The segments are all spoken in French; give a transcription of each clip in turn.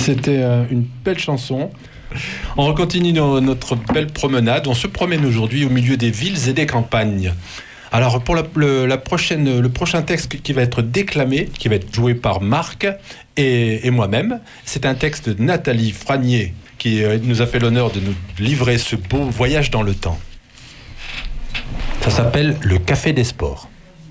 C'était une belle chanson. On continue notre belle promenade. On se promène aujourd'hui au milieu des villes et des campagnes. Alors pour le prochain texte qui va être déclamé, qui va être joué par Marc et moi-même, c'est un texte de Nathalie Franier qui nous a fait l'honneur de nous livrer ce beau voyage dans le temps. Ça s'appelle le Café des Sports.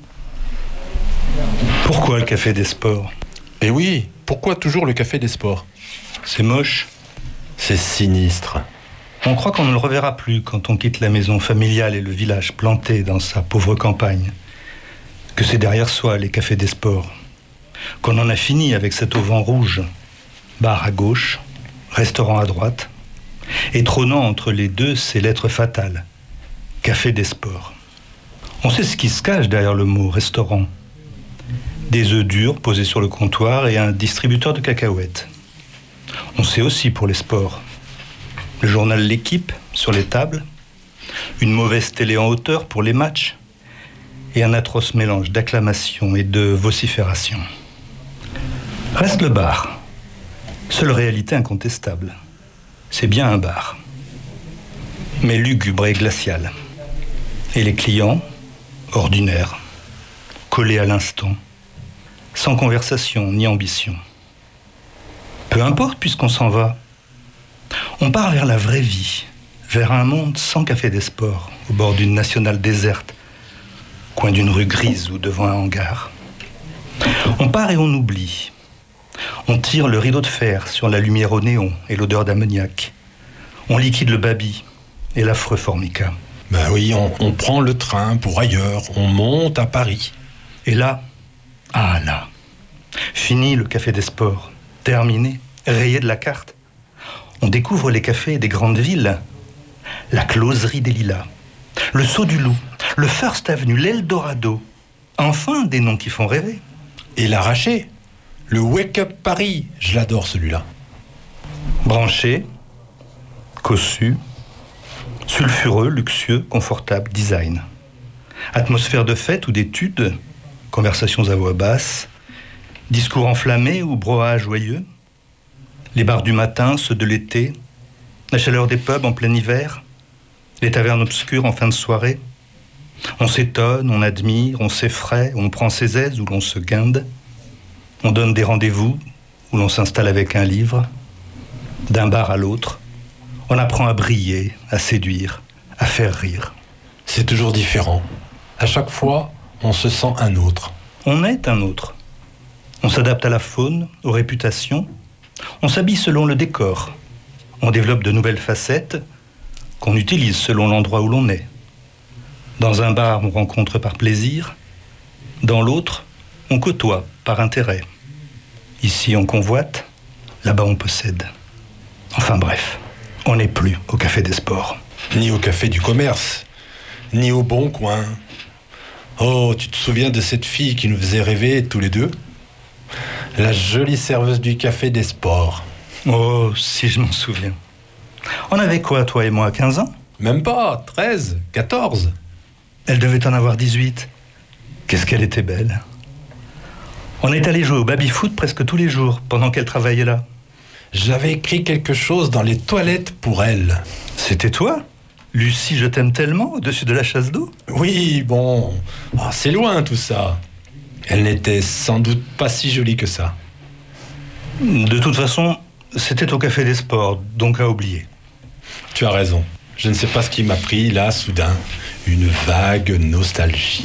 Pourquoi le Café des Sports ? Eh oui, pourquoi toujours le Café des Sports ? C'est moche. C'est sinistre. On croit qu'on ne le reverra plus quand on quitte la maison familiale et le village planté dans sa pauvre campagne. Que c'est derrière soi les cafés des sports. Qu'on en a fini avec cet auvent rouge. Bar à gauche, restaurant à droite. Et trônant entre les deux ces lettres fatales. Café des sports. On sait ce qui se cache derrière le mot restaurant. Des œufs durs posés sur le comptoir et un distributeur de cacahuètes. On sait aussi pour les sports. Le journal L'Équipe sur les tables, une mauvaise télé en hauteur pour les matchs et un atroce mélange d'acclamation et de vocifération. Reste le bar. Seule réalité incontestable. C'est bien un bar. Mais lugubre et glacial. Et les clients, ordinaires, collés à l'instant, sans conversation ni ambition. Peu importe puisqu'on s'en va. On part vers la vraie vie, vers un monde sans café des sports, au bord d'une nationale déserte, coin d'une rue grise ou devant un hangar. On part et on oublie. On tire le rideau de fer sur la lumière au néon et l'odeur d'ammoniac. On liquide le babi et l'affreux formica. Ben oui, on prend le train pour ailleurs, on monte à Paris. Et là, là, fini le café des sports, terminé, rayé de la carte. On découvre les cafés des grandes villes. La closerie des Lilas, le Saut du Loup, le First Avenue, l'Eldorado. Enfin, des noms qui font rêver. Et l'arraché, le Wake Up Paris, je l'adore celui-là. Branché, cossu, sulfureux, luxueux, confortable, design. Atmosphère de fête ou d'études, conversations à voix basse, discours enflammés ou brouhaha joyeux. Les bars du matin, ceux de l'été, la chaleur des pubs en plein hiver, les tavernes obscures en fin de soirée. On s'étonne, on admire, on s'effraie, on prend ses aises ou l'on se guinde. On donne des rendez-vous où l'on s'installe avec un livre. D'un bar à l'autre, on apprend à briller, à séduire, à faire rire. C'est toujours différent. À chaque fois, on se sent un autre. On est un autre. On s'adapte à la faune, aux réputations. On s'habille selon le décor. On développe de nouvelles facettes qu'on utilise selon l'endroit où l'on est. Dans un bar, on rencontre par plaisir. Dans l'autre, on côtoie par intérêt. Ici, on convoite. Là-bas, on possède. Enfin bref, on n'est plus au Café des Sports. Ni au Café du Commerce, ni au Bon Coin. Oh, tu te souviens de cette fille qui nous faisait rêver tous les deux ? La jolie serveuse du Café des Sports. Oh, si je m'en souviens. On avait quoi, toi et moi, 15 ans ? Même pas, 13, 14. Elle devait en avoir 18. Qu'est-ce qu'elle était belle. On est allé jouer au baby-foot presque tous les jours, pendant qu'elle travaillait là. J'avais écrit quelque chose dans les toilettes pour elle. C'était toi ? Lucie, je t'aime tellement, au-dessus de la chasse d'eau ? Oui, bon, c'est loin tout ça. Elle n'était sans doute pas si jolie que ça. De toute façon, c'était au Café des Sports, donc à oublier. Tu as raison. Je ne sais pas ce qui m'a pris là, soudain. Une vague nostalgie.